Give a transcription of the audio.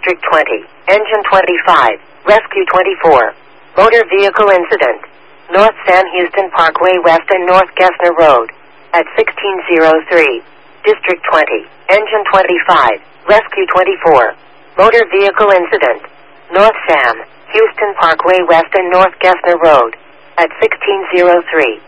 District 20, Engine 25, Rescue 24. Motor vehicle incident. North Sam Houston Parkway West and North Gessner Road. At 1603. District 20, Engine 25, Rescue 24. Motor vehicle incident. North Sam Houston Parkway West and North Gessner Road. At 1603.